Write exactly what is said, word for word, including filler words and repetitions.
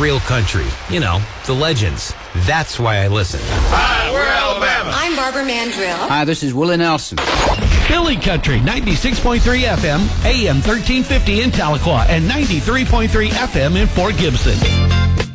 real country. You know, the legends. That's why I listen. Hi, we're Alabama. I'm Barbara Mandrill. Hi, this is Willie Nelson. Philly Country, ninety-six point three F M, A M thirteen fifty in Tahlequah, and ninety-three point three F M in Fort Gibson.